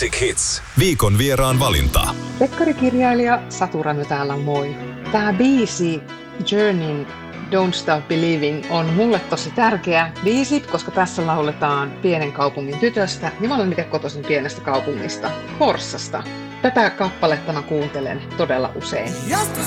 Classic Hits. Viikon vieraan valinta. Dekkarikirjailija Satu Ranne täällä, moi. Tämä biisi Journeyn Don't Stop Believing on mulle tosi tärkeä biisi, koska tässä lauletaan pienen kaupungin tytöstä. Ja mä olen itse kotoisin pienestä kaupungista, Forssasta. Tätä kappaletta mä kuuntelen todella usein. Joskus